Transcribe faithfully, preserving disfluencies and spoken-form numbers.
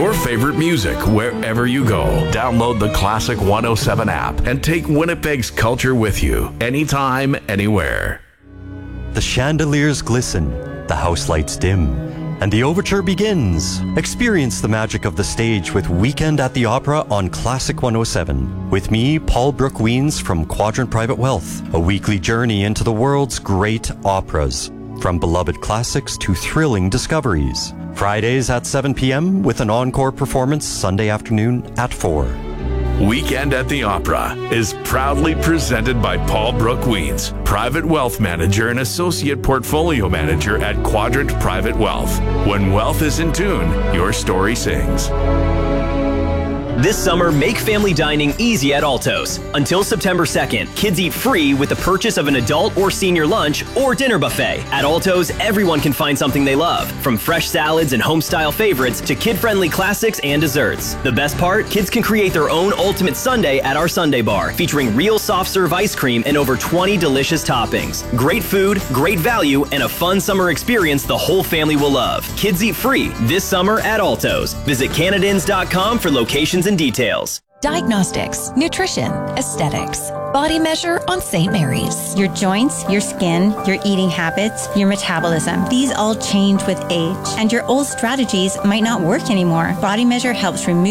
your favorite music wherever you go. Download the Classic one oh seven app and take Winnipeg's culture with you anytime, anywhere. The chandeliers glisten, the house lights dim, and the overture begins. Experience the magic of the stage with Weekend at the Opera on Classic one oh seven. With me, Paul Brooke Weens from Quadrant Private Wealth, a weekly journey into the world's great operas, from beloved classics to thrilling discoveries. Fridays at seven p.m. with an encore performance Sunday afternoon at four. Weekend at the Opera is proudly presented by Paul Brooke Weens, Private Wealth Manager and Associate Portfolio Manager at Quadrant Private Wealth. When wealth is in tune, your story sings. This summer, make family dining easy at Altos. Until September second, kids eat free with the purchase of an adult or senior lunch or dinner buffet. At Altos, everyone can find something they love, from fresh salads and home-style favorites to kid-friendly classics and desserts. The best part? Kids can create their own ultimate sundae at our Sundae Bar, featuring real soft-serve ice cream and over twenty delicious toppings. Great food, great value, and a fun summer experience the whole family will love. Kids eat free this summer at Altos. Visit Canadins dot com for locations and details. Diagnostics, nutrition, aesthetics, body measure on Saint Mary's. Your joints, your skin, your eating habits, your metabolism, these all change with age, and your old strategies might not work anymore. Body Measure helps remove